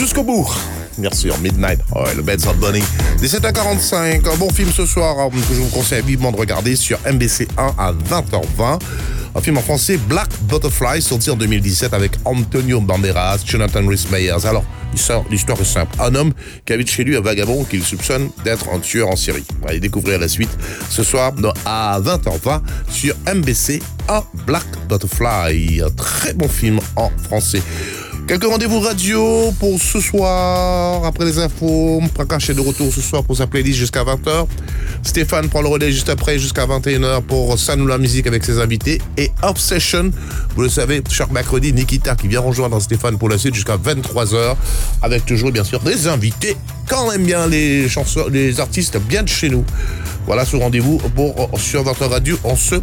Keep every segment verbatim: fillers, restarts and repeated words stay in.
jusqu'au bout. Bien sûr, Midnight Oil, Beds of Bunny. dix-sept heures quarante-cinq, un bon film ce soir que je vous conseille vivement de regarder sur M B C un à vingt heures vingt. Un film en français, Black Butterfly, sorti en deux mille dix-sept avec Antonio Banderas, Jonathan Rhys-Meyers. Alors, l'histoire est simple. Un homme qui habite chez lui un vagabond qu'il soupçonne d'être un tueur en série. On va y découvrir la suite ce soir à vingt heures vingt sur M B C un, Black Butterfly. Un très bon film en français. Quelques rendez-vous radio pour ce soir, après les infos. Prakash est de retour ce soir pour sa playlist jusqu'à vingt heures. Stéphane prend le relais juste après, jusqu'à vingt et une heures pour Ça nous la musique avec ses invités. Et Obsession, vous le savez, chaque mercredi, Nikita qui vient rejoindre Stéphane pour la suite jusqu'à vingt-trois heures. Avec toujours, bien sûr, des invités. Quand on aime bien les chansons, les artistes bien de chez nous. Voilà ce rendez-vous pour, sur votre radio en ce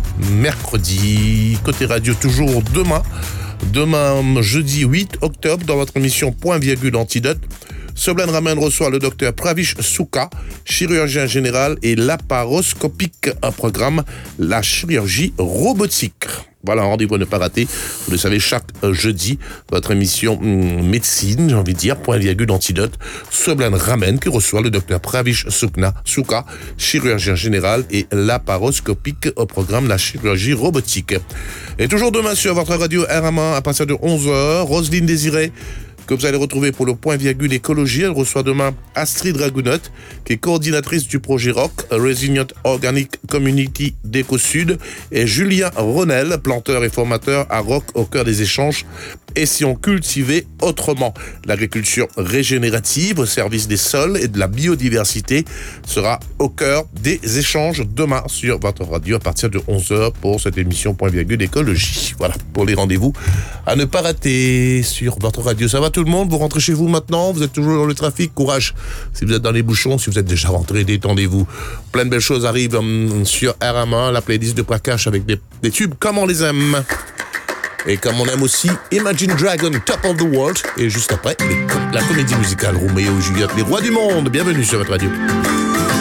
mercredi. Côté radio, toujours demain. Demain, jeudi huit octobre, dans votre émission Point Virgule Antidote, Soblan Raman reçoit le docteur Pravish Souka, chirurgien général et laparoscopique, un programme, la chirurgie robotique. Voilà, un rendez-vous à ne pas rater. Vous le savez, chaque jeudi, votre émission hum, médecine, j'ai envie de dire, Point Virgule Antidote, Soblan Raman qui reçoit le docteur Pravish Soukna, Souka, chirurgien général et laparoscopique, au programme la chirurgie robotique. Et toujours demain sur votre radio R M un à partir de onze heures, Roselyne Désiré, que vous allez retrouver pour le Point Virgule Écologie. Elle reçoit demain Astrid Dragounot, qui est coordinatrice du projet R O C, Resilient Organic Community d'Éco-Sud, et Julien Ronel, planteur et formateur à R O C, au cœur des échanges et si on cultivait autrement. L'agriculture régénérative au service des sols et de la biodiversité sera au cœur des échanges demain sur votre radio à partir de onze heures pour cette émission Point Virgule Écologie. Voilà, pour les rendez-vous à ne pas rater sur votre radio. Ça va tout le monde? Vous rentrez chez vous maintenant? Vous êtes toujours dans le trafic? Courage. Si vous êtes dans les bouchons, si vous êtes déjà rentré, détendez-vous. Plein de belles choses arrivent hum, sur R M un, la playlist de Prakash avec des, des tubes comme on les aime. Et comme on aime aussi Imagine Dragon, Top of the World. Et juste après, les, la comédie musicale Roméo et Juliette, les rois du monde. Bienvenue sur votre radio.